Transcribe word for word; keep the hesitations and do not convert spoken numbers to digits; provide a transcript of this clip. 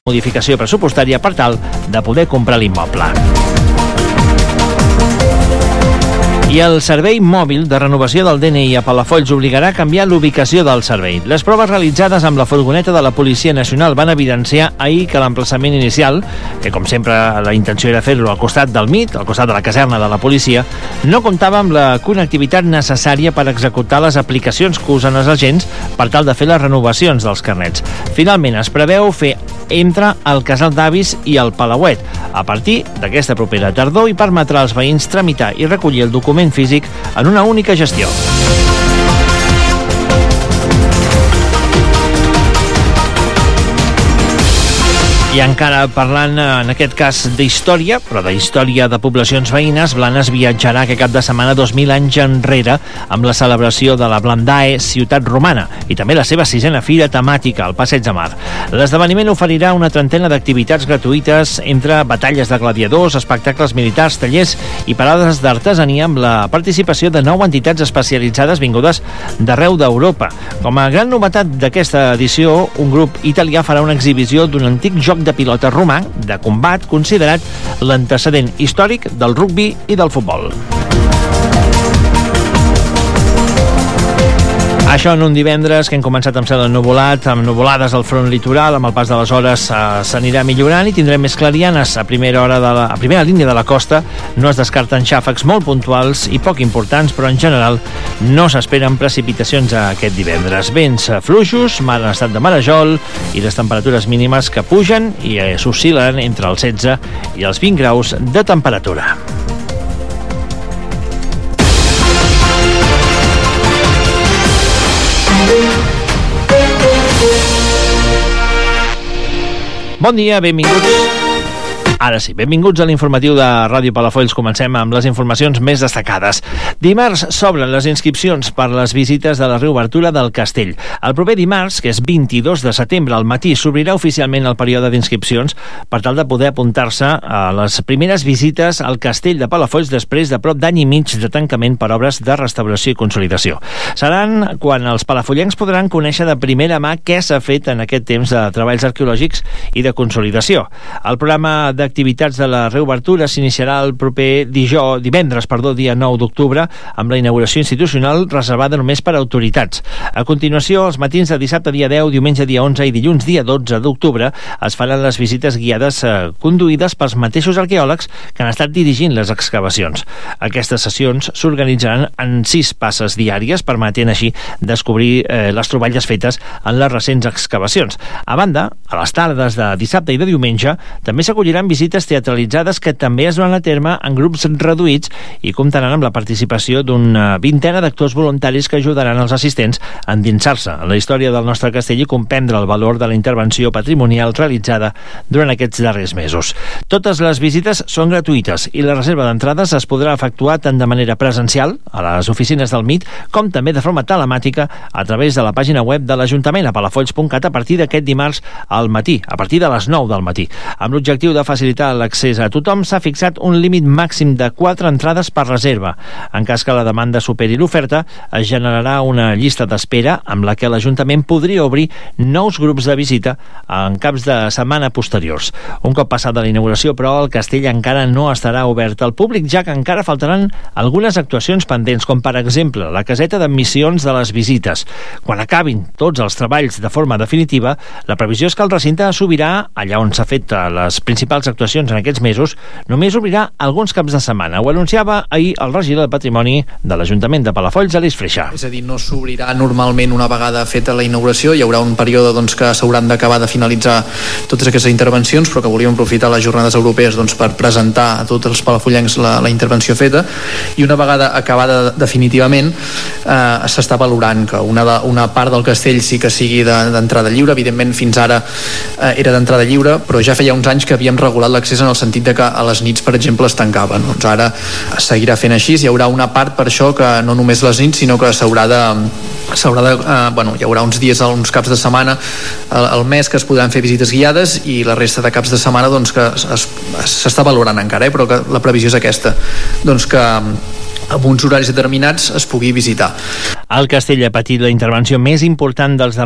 modificació pressupostària per tal de poder comprar l'immoble. I el servei mòbil de renovació del D N I a Palafolls obligarà a canviar l'ubicació del servei. Les proves realitzades amb la furgoneta de la Policia Nacional van evidenciar ahir que l'emplaçament inicial, que com sempre la intenció era fer-lo al costat del M I T, al costat de la caserna de la policia, no comptava amb la connectivitat necessària per executar les aplicacions que usen els agents per tal de fer les renovacions dels carnets. Finalment es preveu fer entre el Casal d'Avis i el Palauet a partir d'aquesta propera tardor i permetrà als veïns tramitar i recollir el document físic en una única gestió. I encara parlant, en aquest cas, d'història, però d'història de poblacions veïnes, Blanes viatjarà aquest cap de setmana dos mil anys enrere amb la celebració de la Blandae Ciutat Romana i també la seva sisena fira temàtica, al Passeig de Mar. L'esdeveniment oferirà una trentena d'activitats gratuïtes entre batalles de gladiadors, espectacles militars, tallers i parades d'artesania amb la participació de nou entitats especialitzades vingudes d'arreu d'Europa. Com a gran novetat d'aquesta edició, un grup italià farà una exhibició d'un antic joc de pilota romà de combat considerat l'antecedent històric del rugbi i del futbol. Això en un divendres que hem començat amb cel ennuvolat, amb nuvolades al front litoral, amb el pas de les hores eh, s'anirà millorant i tindrem més clarianes a primera hora de la, a primera línia de la costa. No es descarten xàfecs molt puntuals i poc importants, però en general no s'esperen precipitacions aquest divendres. Vents fluixos, mar en estat de marejol i les temperatures mínimes que pugen i eh, s'oscil·len entre els setze i els vint graus de temperatura. Bon dia, benvinguts. Ara sí, benvinguts a l'informatiu de Ràdio Palafolls. Comencem amb les informacions més destacades. Dimarts s'obren les inscripcions per les visites de la reobertura del castell. El proper dimarts, que és vint-i-dos de setembre al matí, s'obrirà oficialment el període d'inscripcions per tal de poder apuntar-se a les primeres visites al castell de Palafolls després de prop d'any i mig de tancament per obres de restauració i consolidació. Seran quan els palafollencs podran conèixer de primera mà què s'ha fet en aquest temps de treballs arqueològics i de consolidació. El programa de activitats de la reobertura s'iniciarà el proper dijous, divendres, perdó, dia nou d'octubre, amb la inauguració institucional reservada només per a autoritats. A continuació, els matins de dissabte dia deu, diumenge dia onze i dilluns dia dotze d'octubre es faran les visites guiades eh, conduïdes pels mateixos arqueòlegs que han estat dirigint les excavacions. Aquestes sessions s'organitzaran en sis passes diàries, permetent així descobrir eh, les troballes fetes en les recents excavacions. A banda, a les tardes de dissabte i de diumenge també s'acolliran visites teatralitzades que també es duran a terme en grups reduïts i comptaran amb la participació d'una vintena d'actors voluntaris que ajudaran els assistents a endinsar-se en la història del nostre castell i comprendre el valor de la intervenció patrimonial realitzada durant aquests darrers mesos. Totes les visites són gratuïtes i la reserva d'entrades es podrà efectuar tant de manera presencial a les oficines del M I T com també de forma telemàtica a través de la pàgina web de l'Ajuntament a palafolls punt cat a partir d'aquest dimarts al matí, a partir de les nou del matí. Amb l'objectiu de facilitar l'accés a tothom, s'ha fixat un límit màxim de quatre entrades per reserva. En cas que la demanda superi l'oferta, es generarà una llista d'espera amb la que l'Ajuntament podria obrir nous grups de visita en caps de setmana posteriors. Un cop passada la inauguració, però, el castell encara no estarà obert al públic, ja que encara faltaran algunes actuacions pendents, com per exemple la caseta d'admissions de les visites. Quan acabin tots els treballs de forma definitiva, la previsió és que el recinte s'obrirà allà on s'ha fet les principals actuacions en aquests mesos, només obrirà alguns caps de setmana. Ho anunciava ahir el regidor de Patrimoni de l'Ajuntament de Palafolls, Aleix Freixa. És a dir, no s'obrirà normalment una vegada feta la inauguració, hi haurà un període doncs, que s'hauran d'acabar de finalitzar totes aquestes intervencions, però que volíem aprofitar les jornades europees doncs, per presentar a tots els palafollencs la, la intervenció feta, i una vegada acabada definitivament eh, s'està valorant que una, de, una part del castell sí que sigui d'entrada de, lliure. Evidentment fins ara eh, era d'entrada lliure, però ja feia uns anys que havíem regulat l'accés en el sentit de que a les nits, per exemple, es tancava. Doncs ara seguirà fent així. Hi haurà una part per això que no només les nits, sinó que s'haurà de s'haurà de, eh, bueno, hi haurà uns dies, uns caps de setmana al, al mes que es podran fer visites guiades i la resta de caps de setmana doncs que s'està valorant encara, eh, però que la previsió és aquesta, doncs que amb uns horaris determinats es pugui visitar. El castell ha patit la intervenció més important dels